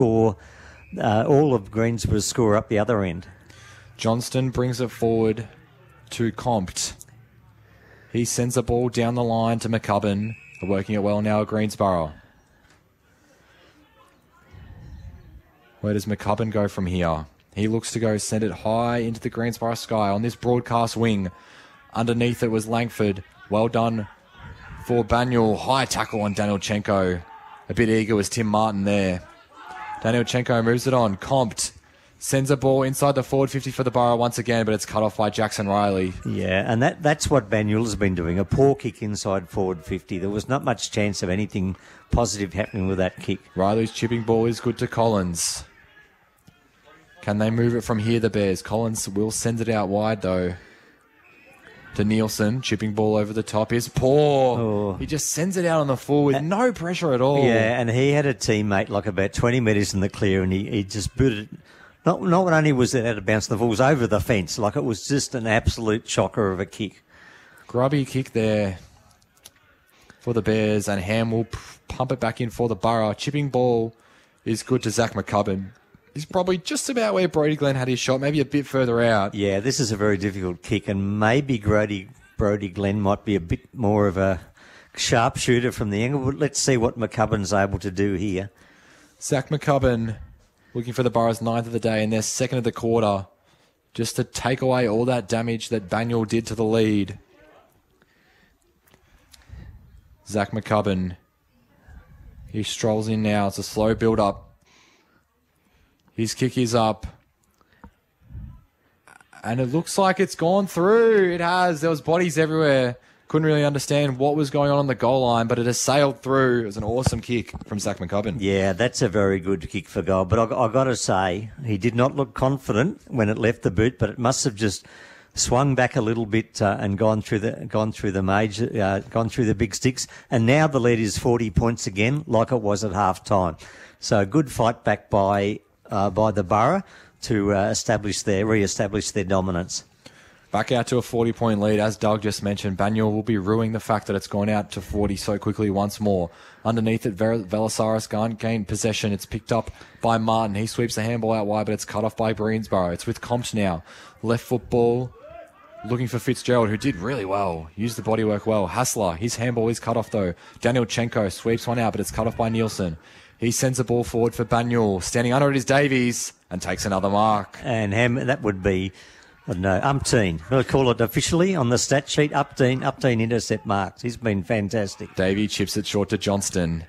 Or all of Greensborough's score up the other end. Johnston brings it forward to Compt. He sends the ball down the line to McCubbin. They're working it well now at Greensborough. Where does McCubbin go from here? He looks to go send it high into the Greensborough sky on this broadcast wing. Underneath it was Langford. Well done for Banyul. High tackle on Danielchenko. A bit eager was Tim Martin there. Danielchenko moves it on. Compt sends a ball inside the forward 50 for the Borough once again, but it's cut off by Jackson Riley. Yeah, and that's what Banyul has been doing, a poor kick inside forward 50. There was not much chance of anything positive happening with that kick. Riley's chipping ball is good to Collins. Can they move it from here, the Bears? Collins will send it out wide, though. To Nielsen, chipping ball over the top is poor. Oh. He just sends it out on the full with no pressure at all. Yeah, and he had a teammate like about 20 metres in the clear, and he just booted it. Not only was it out of bounds, the ball was over the fence. Like it was just an absolute shocker of a kick. Grubby kick there for the Bears, and Ham will pump it back in for the Borough. Chipping ball is good to Zach McCubbin. He's probably just about where Brody Glenn had his shot, maybe a bit further out. Yeah, this is a very difficult kick, and maybe Brody Glenn might be a bit more of a sharpshooter from the angle. But let's see what McCubbin's able to do here. Zach McCubbin looking for the Borough's ninth of the day and their second of the quarter, just to take away all that damage that Banyul did to the lead. Zach McCubbin, he strolls in now. It's a slow build-up. His kick is up. And it looks like it's gone through. It has. There was bodies everywhere. Couldn't really understand what was going on the goal line, but it has sailed through. It was an awesome kick from Zach McCubbin. Yeah, that's a very good kick for goal. But I got to say, he did not look confident when it left the boot, but it must have just swung back a little bit and gone through the big sticks. And now the lead is 40 points again, like it was at half time. So a good fight back by the Borough to re-establish their dominance. Back out to a 40-point lead. As Doug just mentioned, Banyul will be ruining the fact that it's gone out to 40 so quickly once more. Underneath it, Velasaris can't gain possession. It's picked up by Martin. He sweeps the handball out wide, but it's cut off by Greensborough. It's with Compt now. Left foot ball, looking for Fitzgerald, who did really well. Used the bodywork well. Hassler, his handball is cut off though. Danielchenko sweeps one out, but it's cut off by Nielsen. He sends the ball forward for Banyul. Standing under it is Davies and takes another mark. And that would be, I don't know, umpteen. We'll call it officially on the stat sheet, umpteen intercept marks. He's been fantastic. Davey chips it short to Johnston.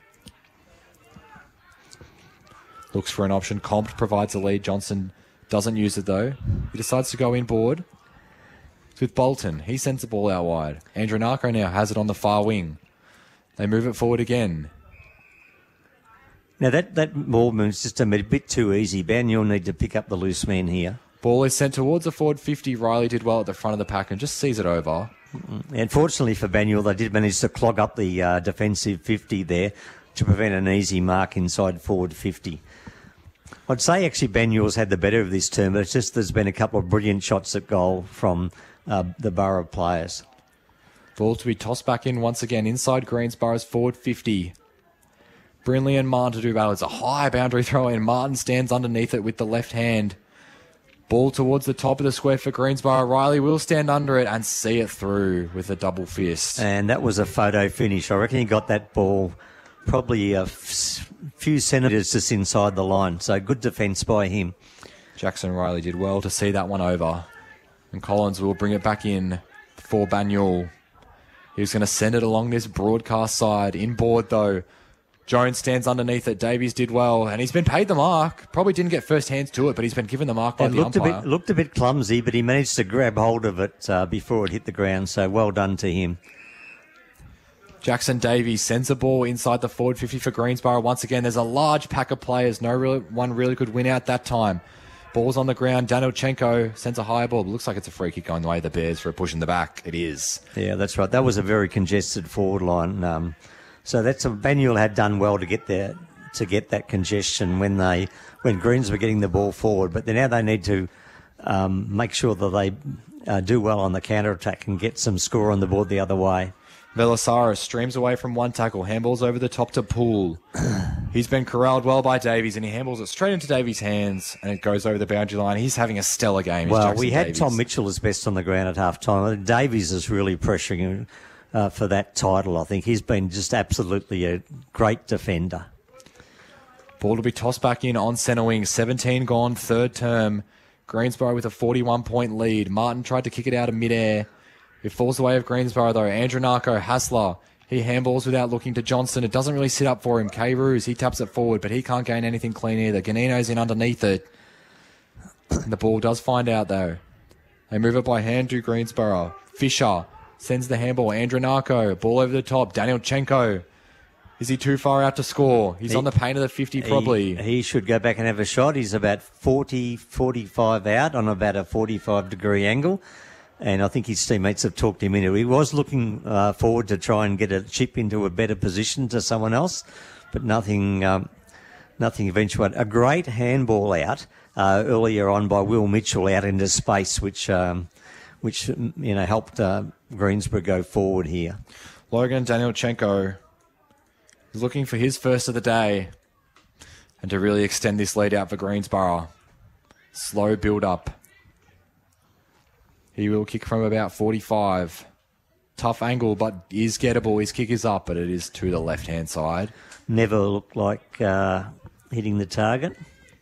Looks for an option. Compt provides the lead. Johnson doesn't use it though. He decides to go inboard. It's with Bolton. He sends the ball out wide. Andrew Narco now has it on the far wing. They move it forward again. Now, that ball move's just a bit too easy. Banyul need to pick up the loose man here. Ball is sent towards the forward 50. Riley did well at the front of the pack and just sees it over. Unfortunately for Banyul, they did manage to clog up the defensive 50 there to prevent an easy mark inside forward 50. I'd say actually Banyul's had the better of this term, but it's just there's been a couple of brilliant shots at goal from the Borough players. Ball to be tossed back in once again inside Greensborough's forward 50. Brinley and Martin to do battle. It's a high boundary throw in. Martin stands underneath it with the left hand. Ball towards the top of the square for Greensborough. Riley will stand under it and see it through with a double fist. And that was a photo finish. I reckon he got that ball probably a few centimetres just inside the line. So good defence by him. Jackson Riley did well to see that one over. And Collins will bring it back in for Banyul. He was going to send it along this broadcast side. Inboard though. Jones stands underneath it. Davies did well, and he's been paid the mark. Probably didn't get first hands to it, but he's been given the mark by the umpire. Looked a bit clumsy, but he managed to grab hold of it before it hit the ground, so well done to him. Jackson Davies sends the ball inside the forward 50 for Greensborough. Once again, there's a large pack of players. One really could win out that time. Ball's on the ground. Danielchenko sends a high ball. Looks like it's a free kick going the way of the Bears for a push in the back. It is. Yeah, that's right. That was a very congested forward line. So Banyul had done well to get that congestion when Greens were getting the ball forward. But now they need to make sure that they do well on the counter attack and get some score on the board the other way. Velasaris streams away from one tackle, handballs over the top to Poole. He's been corralled well by Davies, and he handballs it straight into Davies' hands, and it goes over the boundary line. He's having a stellar game. Well, we had Tom Mitchell as best on the ground at half time. Davies is really pressuring him for that title, I think. He's been just absolutely a great defender. Ball to be tossed back in on centre wing. 17 gone, third term. Greensboro with a 41-point lead. Martin tried to kick it out of midair. It falls away of Greensboro, though. Andronako, Hassler. He handballs without looking to Johnston. It doesn't really sit up for him. K. Roos, he taps it forward, but he can't gain anything clean either. Ganino's in underneath it. The ball does find out, though. They move it by hand to Greensboro. Fisher sends the handball. Andronako, ball over the top. Danielchenko. Is he too far out to score? He's on the paint of the 50 probably. He should go back and have a shot. He's about 40, 45 out on about a 45-degree angle. And I think his teammates have talked him into it. He was looking forward to try and get a chip into a better position to someone else, but nothing eventuated. A great handball out earlier on by Will Mitchell out into space, which helped Greensboro go forward here. Logan Danielchenko is looking for his first of the day and to really extend this lead out for Greensboro. Slow build-up. He will kick from about 45. Tough angle, but is gettable. His kick is up, but it is to the left-hand side. Never looked like hitting the target.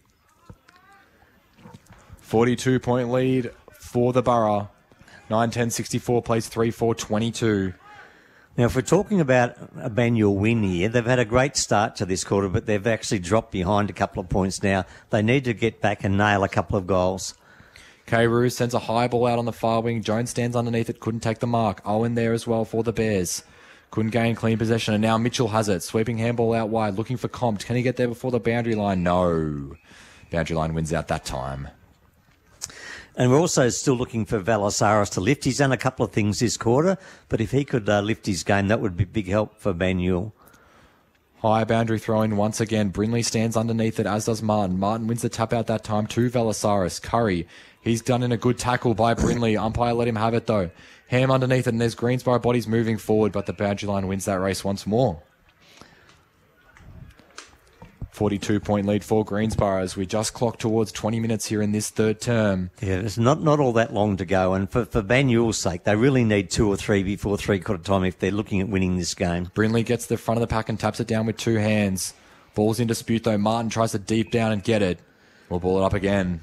42-point lead for the Borough. 9-10-64 plays 3-4-22. Now, if we're talking about a Banyule win here, they've had a great start to this quarter, but they've actually dropped behind a couple of points now. They need to get back and nail a couple of goals. K. Roos sends a high ball out on the far wing. Jones stands underneath it, couldn't take the mark. Owen there as well for the Bears. Couldn't gain clean possession, and now Mitchell has it. Sweeping handball out wide, looking for Compt. Can he get there before the boundary line? No. Boundary line wins out that time. And we're also still looking for Valasaris to lift. He's done a couple of things this quarter, but if he could lift his game, that would be big help for Banyule. High boundary throw in once again. Brinley stands underneath it, as does Martin. Martin wins the tap out that time to Valasaris. Curry, he's done in a good tackle by Brinley. Umpire let him have it, though. Ham underneath it, and there's Greensboro bodies moving forward, but the boundary line wins that race once more. 42-point lead for Greensboro as we just clock towards 20 minutes here in this third term. Yeah, it's not all that long to go. And for Banyule's sake, they really need 2 or 3 before three-quarter time if they're looking at winning this game. Brinley gets the front of the pack and taps it down with 2 hands. Ball's in dispute, though. Martin tries to deep down and get it. We'll ball it up again.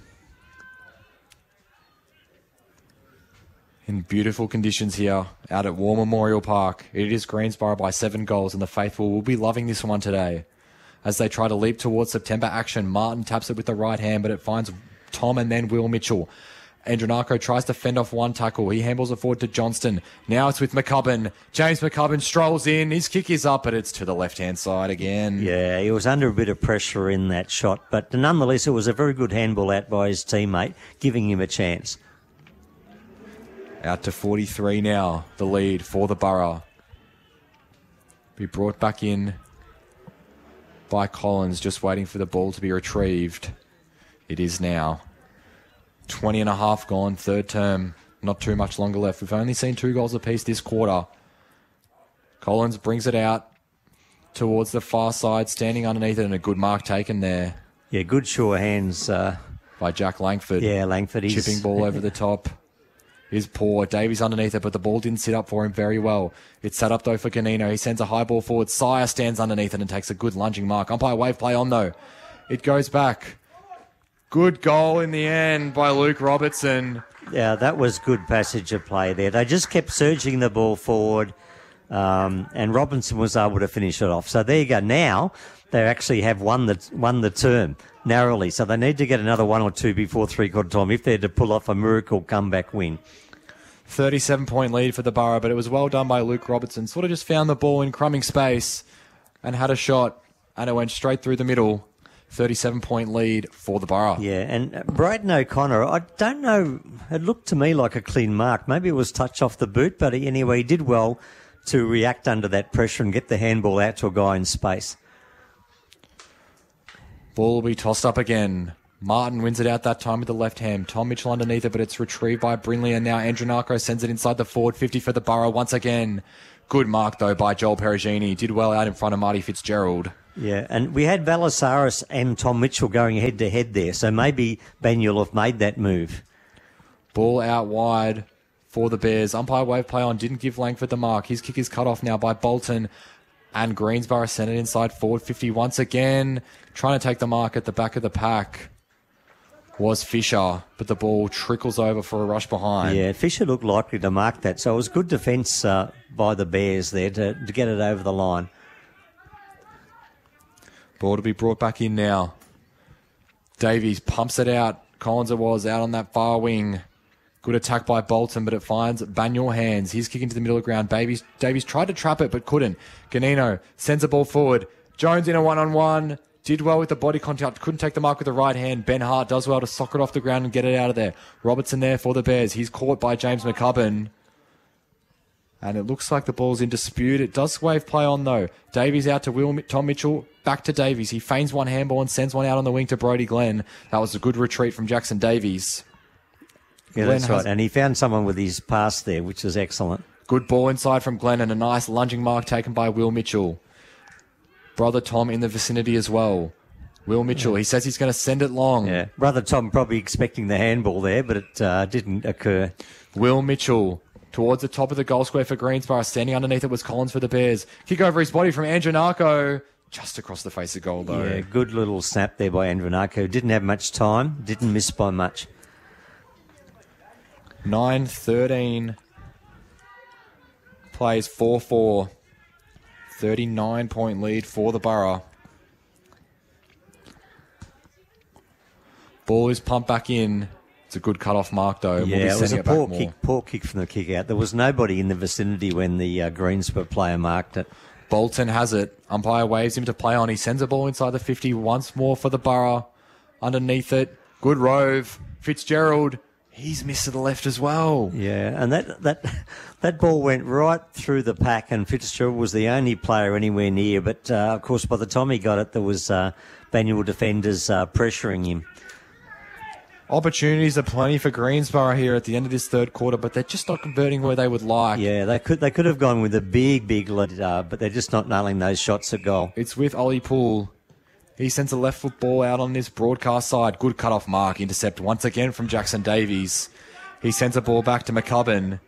In beautiful conditions here out at War Memorial Park. It is Greensboro by 7 goals, and the faithful will be loving this one today. As they try to leap towards September action, Martin taps it with the right hand, but it finds Tom and then Will Mitchell. Andronako tries to fend off one tackle. He handballs it forward to Johnston. Now it's with McCubbin. James McCubbin strolls in. His kick is up, but it's to the left-hand side again. Yeah, he was under a bit of pressure in that shot, but nonetheless, it was a very good handball out by his teammate, giving him a chance. Out to 43 now, the lead for the Borough. Be brought back in by Collins, just waiting for the ball to be retrieved. It is now. 20 and a half gone, third term. Not too much longer left. We've only seen 2 goals apiece this quarter. Collins brings it out towards the far side, standing underneath it, and a good mark taken there. Yeah, good sure hands. By Jack Langford. Yeah, Langford. Chipping ball over the top. Is poor. Davies underneath it, but the ball didn't sit up for him very well. It's set up, though, for Ganino. He sends a high ball forward. Sire stands underneath it and takes a good lunging mark. Umpire wave play on, though. It goes back. Good goal in the end by Luke Robertson. Yeah, that was good passage of play there. They just kept surging the ball forward, and Robinson was able to finish it off. So there you go. Now they actually have won the term narrowly. So they need to get another 1 or 2 before three-quarter time if they're to pull off a miracle comeback win. 37-point lead for the Borough, but it was well done by Luke Robertson. Sort of just found the ball in crumbing space and had a shot, and it went straight through the middle. 37-point lead for the Borough. Yeah, and Braden O'Connor, I don't know, it looked to me like a clean mark. Maybe it was touch off the boot, but anyway, he did well to react under that pressure and get the handball out to a guy in space. Ball will be tossed up again. Martin wins it out that time with the left hand. Tom Mitchell underneath it, but it's retrieved by Brinley, and now Andronako sends it inside the forward 50 for the Borough once again. Good mark, though, by Joel Perugini. Did well out in front of Marty Fitzgerald. Yeah, and we had Valasaris and Tom Mitchell going head-to-head there, so maybe Banyul have made that move. Ball out wide for the Bears. Umpire wave play on, didn't give Langford the mark. His kick is cut off now by Bolton, and Greensboro sent it inside forward 50 once again. Trying to take the mark at the back of the pack was Fisher, but the ball trickles over for a rush behind. Yeah, Fisher looked likely to mark that, so it was good defence by the Bears there to get it over the line. Ball to be brought back in now. Davies pumps it out. Collins it was out on that far wing. Good attack by Bolton, but it finds Banyul hands. He's kicking to the middle of the ground. Davies tried to trap it, but couldn't. Ganino sends the ball forward. Jones in a one-on-one. Did well with the body contact. Couldn't take the mark with the right hand. Ben Hart does well to sock it off the ground and get it out of there. Robertson there for the Bears. He's caught by James McCubbin. And it looks like the ball's in dispute. It does wave play on, though. Davies out to Tom Mitchell. Back to Davies. He feigns one handball and sends one out on the wing to Brodie Glenn. That was a good retreat from Jackson Davies. Yeah, Glenn that's right. And he found someone with his pass there, which is excellent. Good ball inside from Glenn and a nice lunging mark taken by Will Mitchell. Brother Tom in the vicinity as well. Will Mitchell, he says he's going to send it long. Yeah, Brother Tom probably expecting the handball there, but it didn't occur. Will Mitchell towards the top of the goal square for Greensboro. Standing underneath it was Collins for the Bears. Kick over his body from Andrew Narco. Just across the face of goal, though. Yeah, good little snap there by Andrew Narco. Didn't have much time. Didn't miss by much. 9-13. Plays 4-4. 39-point lead for the Borough. Ball is pumped back in. It's a good cut-off mark, though. Yeah, we'll it was a poor kick from the kick-out. There was nobody in the vicinity when the Greensboro player marked it. Bolton has it. Umpire waves him to play on. He sends a ball inside the 50 once more for the Borough. Underneath it, good rove. Fitzgerald, he's missed to the left as well. Yeah, and that ball went right through the pack, and Fitzgerald was the only player anywhere near. But, of course, by the time he got it, there was Banyul defenders pressuring him. Opportunities are plenty for Greensboro here at the end of this third quarter, but they're just not converting where they would like. Yeah, they could have gone with a big lead, but they're just not nailing those shots at goal. It's with Ollie Poole. He sends a left foot ball out on this broadcast side. Good cut-off mark. Intercept once again from Jackson Davies. He sends a ball back to McCubbin.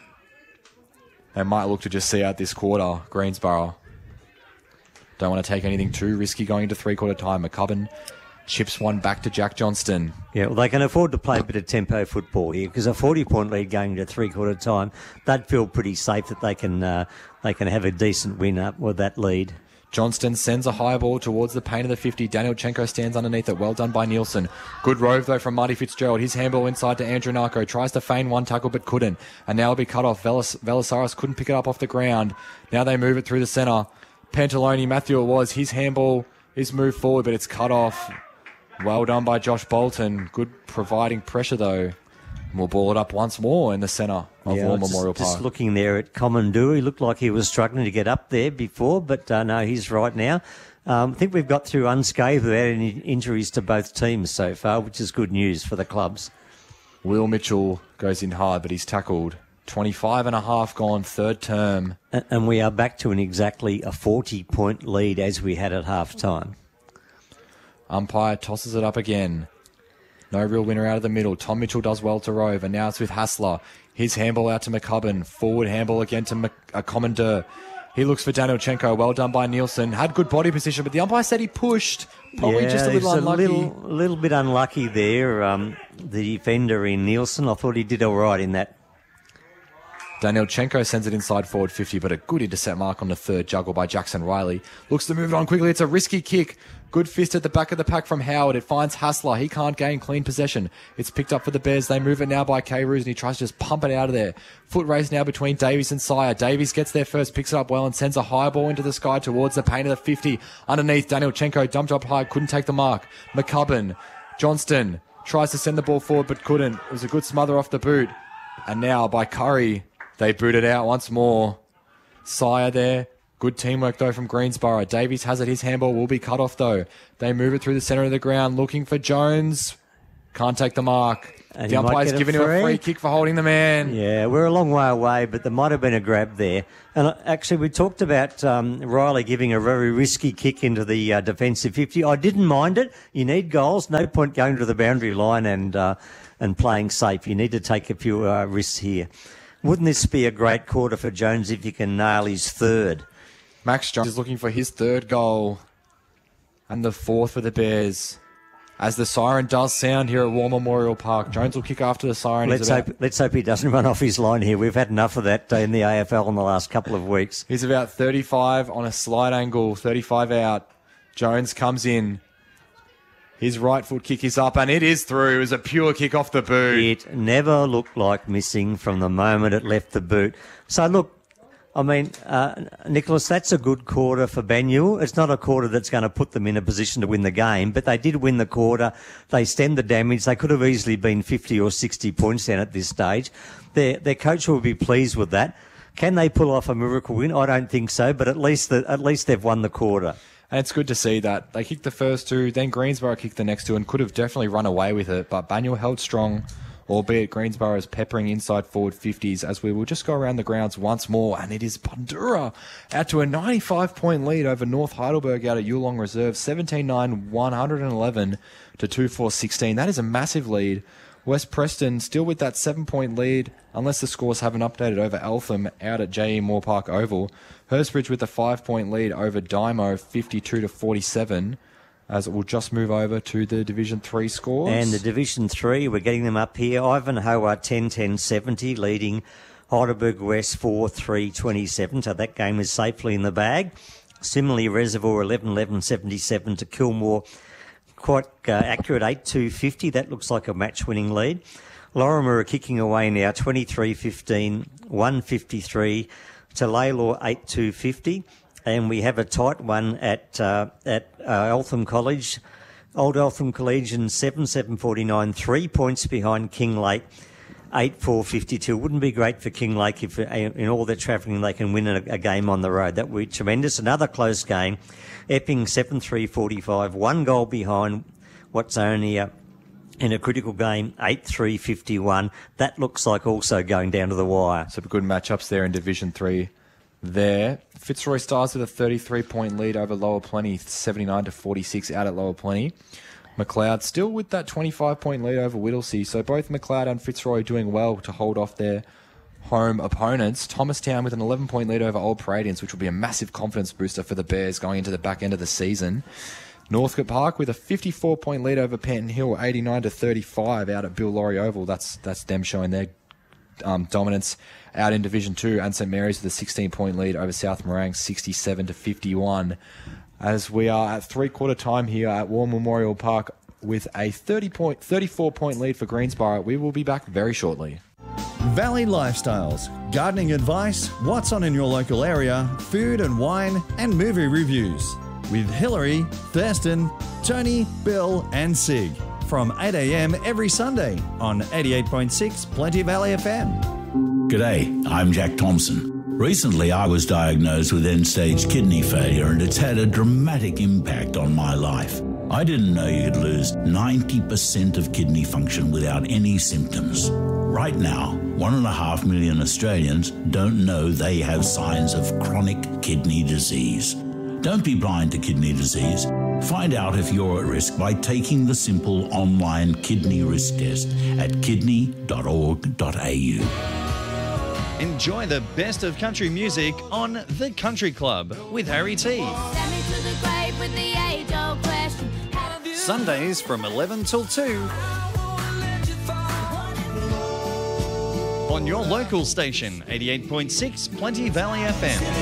They might look to just see out this quarter, Greensboro. Don't want to take anything too risky going into three-quarter time. McCubbin chips one back to Jack Johnston. Yeah, well, they can afford to play a bit of tempo football here because a 40-point lead going into three-quarter time, they'd feel pretty safe that they can have a decent win up with that lead. Johnston sends a high ball towards the paint of the 50. Daniel Chenko stands underneath it. Well done by Nielsen. Good rove, though, from Marty Fitzgerald. His handball inside to Andrew Narco. Tries to feign one tackle, but couldn't. And now it'll be cut off. Velasaris couldn't pick it up off the ground. Now they move it through the centre. Pantaloni, Matthew it was. His handball is moved forward, but it's cut off. Well done by Josh Bolton. Good providing pressure, though. And we'll ball it up once more in the centre of War Memorial Park. Just looking there at Commandoo, he looked like he was struggling to get up there before, but no, he's right now. I think we've got through unscathed without any injuries to both teams so far, which is good news for the clubs. Will Mitchell goes in hard, but he's tackled. 25 and a half gone, third term. And we are back to exactly a 40-point lead as we had at half-time. Umpire tosses it up again. No real winner out of the middle. Tom Mitchell does well to rove, and now it's with Hassler. His handball out to McCubbin. Forward handball again to Commandeur. He looks for Daniel Chenko. Well done by Nielsen. Had good body position, but the umpire said he pushed. Probably just a little unlucky. A little bit unlucky there. The defender in Nielsen, I thought he did all right in that. Daniel Chenko sends it inside forward 50, but a good intercept mark on the third juggle by Jackson Riley. Looks to move it on quickly. It's a risky kick. Good fist at the back of the pack from Howard. It finds Hassler. He can't gain clean possession. It's picked up for the Bears. They move it now by K. Roos, and he tries to just pump it out of there. Foot race now between Davies and Sire. Davies gets there first, picks it up well, and sends a high ball into the sky towards the paint of the 50. Underneath, Daniel Chenko dumped up high, couldn't take the mark. McCubbin, Johnston tries to send the ball forward, but couldn't. It was a good smother off the boot. And now by Curry, they boot it out once more. Sire there. Good teamwork, though, from Greensboro. Davies has it. His handball will be cut off, though. They move it through the centre of the ground, looking for Jones. Can't take the mark. And The he might umpire's get a giving him a free. free kick for holding the man. Yeah, we're a long way away, but there might have been a grab there. And actually, we talked about Riley giving a very risky kick into the defensive 50. I didn't mind it. You need goals. No point going to the boundary line and playing safe. You need to take a few risks here. Wouldn't this be a great quarter for Jones if he can nail his third? Max Jones is looking for his third goal and the fourth for the Bears. As the siren does sound here at War Memorial Park, Jones will kick after the siren. Let's hope he doesn't run off his line here. We've had enough of that in the AFL in the last couple of weeks. He's about 35 on a slight angle, 35 out. Jones comes in. His right foot kick is up, and it is through. It was a pure kick off the boot. It never looked like missing from the moment it left the boot. So, look, I mean, Nicholas, that's a good quarter for Banyule. It's not a quarter that's going to put them in a position to win the game, but they did win the quarter. They stemmed the damage. They could have easily been 50 or 60 points down at this stage. Their coach will be pleased with that. Can they pull off a miracle win? I don't think so, but at least they've won the quarter. And it's good to see that. They kicked the first two, then Greensboro kicked the next two and could have definitely run away with it, but Banyule held strong, albeit Greensboro is peppering inside forward 50s, as we will just go around the grounds once more, and it is Bundura out to a 95-point lead over North Heidelberg out at Yulong Reserve, 17-9, 111 to 2-4-16. That is a massive lead. West Preston still with that 7-point lead, unless the scores haven't updated, over Eltham out at J.E. Moore Park Oval. Hurstbridge with a 5-point lead over Dymo, 52 to 47. As it will just move over to the Division 3 scores. And the Division 3, we're getting them up here. Ivanhoe 10-10-70, leading Heidelberg West 4-3-27. So that game is safely in the bag. Similarly, Reservoir 11-11-77 to Kilmore. Quite accurate, 8-2-50. That looks like a match-winning lead. Lorimer are kicking away now, 23-15, 153 to Laylaw, 8-2-50. And we have a tight one at Eltham College, Old Eltham Collegian, 7-7-49, 3 points behind Kinglake, 8-4-52. Wouldn't be great for Kinglake if in all their travelling they can win a game on the road. That would be tremendous. Another close game. Epping, 7-3-45, 1 goal behind what's only in a critical game, 8-3-51. That looks like also going down to the wire. Some good matchups there in Division 3. There, Fitzroy Stars with a 33-point lead over Lower Plenty, 79 to 46 out at Lower Plenty. McLeod still with that 25-point lead over Whittlesea, so both McLeod and Fitzroy doing well to hold off their home opponents. Thomastown with an 11-point lead over Old Paradians, which will be a massive confidence booster for the Bears going into the back end of the season. Northcote Park with a 54-point lead over Panton Hill, 89 to 35 out at Bill Laurie Oval. That's them showing their dominance out in Division 2, and St Mary's with a 16-point lead over South Morang, 67 to 51. As we are at three-quarter time here at War Memorial Park with a 34-point lead for Greensboro. We will be back very shortly. Valley Lifestyles, gardening advice, what's on in your local area, food and wine, and movie reviews. With Hillary, Thurston, Tony, Bill, and Sig. From 8 a.m. every Sunday on 88.6 Plenty Valley FM. G'day, I'm Jack Thompson. Recently, I was diagnosed with end-stage kidney failure, and it's had a dramatic impact on my life. I didn't know you could lose 90% of kidney function without any symptoms. Right now, 1.5 million Australians don't know they have signs of chronic kidney disease. Don't be blind to kidney disease. Find out if you're at risk by taking the simple online kidney risk test at kidney.org.au. Enjoy the best of country music on The Country Club with Harry T. Sundays from 11 till 2 on your local station, 88.6 Plenty Valley FM.